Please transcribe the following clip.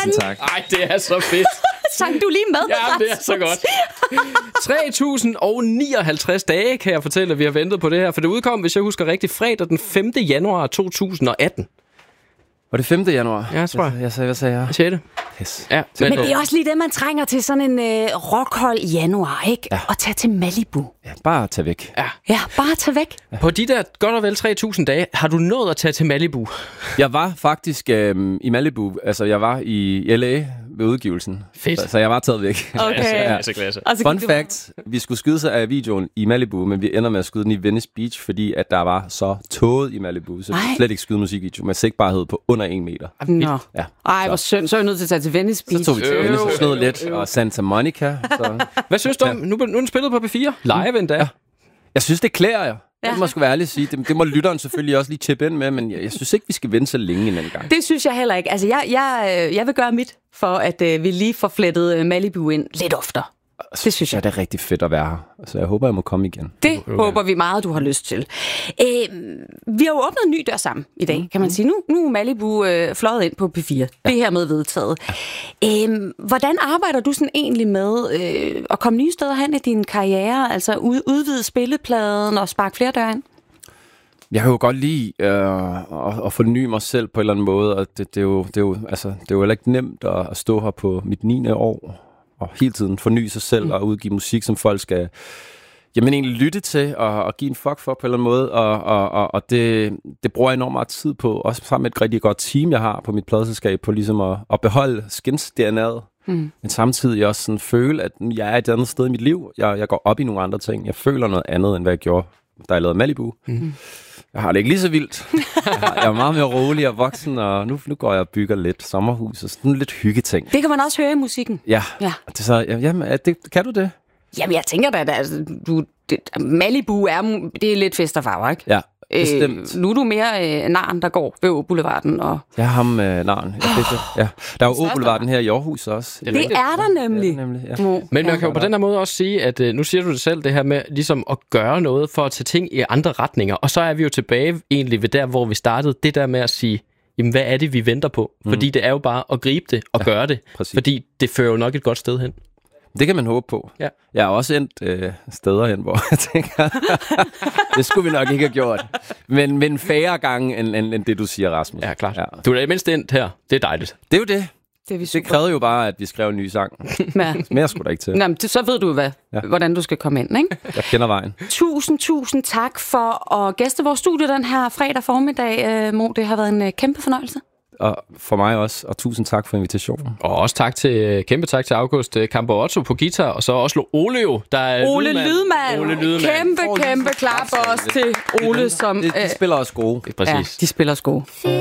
Tusind tak. Ej, det er så fedt. Sang du lige med? Ja, det er så godt. 3059 dage, kan jeg fortælle, at vi har ventet på det her. For det udkom, hvis jeg husker rigtigt, fredag den 5. januar 2018. Var det 5. januar? Ja, tror jeg. Jeg sagde, hvad sagde jeg? 6. Yes. Ja, Men det er også lige det, man trænger til sådan en rockhold i januar, ikke? Ja. Og tage til Malibu. Ja, bare tag væk. Ja, bare tage væk. På de der godt og vel 3000 dage, har du nået at tage til Malibu? Jeg var faktisk i Malibu. Altså, jeg var i LA ved udgivelsen. Fedt. Så jeg var taget væk. Okay. Klasse. Fun fact. Vi skulle skyde sig af videoen i Malibu, men vi ender med at skyde den i Venice Beach, fordi at der var så tåget i Malibu. Så vi kunne slet ikke skyde musikvideo med sigtbarhed på under 1 meter. Nå. Ja. Ej, hvor synd. Så er jeg nødt til at tage til Venice Beach. Så tog vi til Venice og snød lidt, og Santa Monica. Så. Hvad synes du om, nu er den spillet på P4, live endda? Ja. Jeg synes, det klæder jeg. Det må sgu være ærligt at sige. Det må lytteren selvfølgelig også lige chippe ind med, men jeg synes ikke, vi skal vente så længe en anden gang. Det synes jeg heller ikke. Altså, jeg vil gøre mit for, at vi lige får flettet Malibu ind lidt oftere. Det synes jeg. Ja, det er rigtig fedt at være her. Så jeg håber, jeg må komme igen. Det håber vi meget, du har lyst til. Vi har jo åbnet en ny dør sammen i dag, kan man sige. Nu er Malibu fløjet ind på P4. Det er hermed vedtaget. Hvordan arbejder du sådan egentlig med at komme nye steder hen i din karriere? Altså udvide spillepladen og sparke flere døre ind? Jeg kan jo godt lide at forny mig selv på en eller anden måde, og det er jo heller ikke nemt at stå her på mit 9. år og hele tiden forny sig selv og udgive musik, som folk skal egentlig lytte til og give en fuck for på en eller anden måde, og det bruger jeg enormt meget tid på, også sammen med et rigtig godt team, jeg har på mit pladeselskab, på ligesom at beholde skins-DNA'et, men samtidig også sådan føle, at jeg er et andet sted i mit liv. Jeg går op i nogle andre ting. Jeg føler noget andet, end hvad jeg gjorde, da jeg lavede Malibu. Jeg har det ikke lige så vildt. Jeg er meget mere rolig og voksen, og nu går jeg og bygger lidt sommerhus og sådan lidt hyggeting. Det kan man også høre i musikken. Ja. Kan du det? Jamen, jeg tænker da, altså, Malibu det er lidt fest og farver, ikke? Ja, bestemt. Nu er du mere naren, der går ved Boulevarden. Og... Jeg har ham naren. Ja. Der er jo Boulevarden her i Aarhus også. Det er der nemlig. Ja. Men man kan jo på den her måde også sige, at nu siger du det selv, det her med ligesom at gøre noget for at tage ting i andre retninger. Og så er vi jo tilbage egentlig ved der, hvor vi startede. Det der med at sige, jamen hvad er det, vi venter på? Fordi det er jo bare at gribe det og gøre det. Præcis. Fordi det fører jo nok et godt sted hen. Det kan man håbe på. Ja. Jeg har også endt steder hen, hvor jeg tænker, det skulle vi nok ikke have gjort. Men færre gange end det, du siger, Rasmus. Ja, klart. Ja. Du er da mindst endt her. Det er dejligt. Det er jo det. Det krævede jo bare, at vi skrev en ny sang. Mere skulle der ikke til. Jamen, så ved du, hvordan du skal komme ind, ikke? Jeg kender vejen. Tusind tak for at gæste vores studie den her fredag formiddag, Mo. Det har været en kæmpe fornøjelse. Og for mig også, og tusind tak for invitationen. Og også kæmpe tak til August Campo-Otto på guitar, og så også Oleo, der er Ole Lydmand. Kæmpe klap også til Ole, som... De spiller også gode. Præcis. Ja, de spiller også gode.